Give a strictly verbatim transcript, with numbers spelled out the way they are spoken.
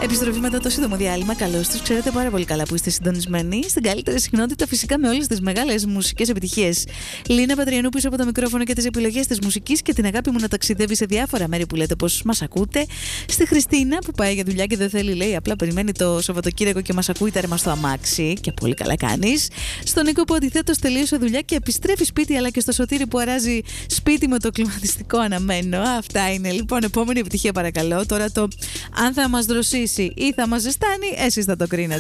Επιστροφή μετά το σύντομο διάλειμμα. Καλώς τους. Ξέρετε πάρα πολύ καλά που είστε συντονισμένοι στην καλύτερη συχνότητα, φυσικά με όλες τις μεγάλες μουσικές επιτυχίες. Λίνα Πατριανού πίσω από το μικρόφωνο και τις επιλογές της μουσικής και την αγάπη μου να ταξιδεύει σε διάφορα μέρη που λέτε πως μας ακούτε. Στη Χριστίνα που πάει για δουλειά και δεν θέλει, λέει, απλά περιμένει το Σαββατοκύριακο και μας ακούει τέρμα στο αμάξι. Και πολύ καλά κάνεις. Στον Νίκο που αντιθέτως τελείωσε δουλειά και επιστρέφει σπίτι, αλλά και στο Σωτήρι που αράζει σπίτι με το κλιματιστικό αναμένο. Αυτά είναι λοιπόν. Επόμενη επιτυχία, παρακαλώ. Τώρα το αν θα μας δροσίσει ή θα μας ζεστάνει, εσείς θα το κρίνετε.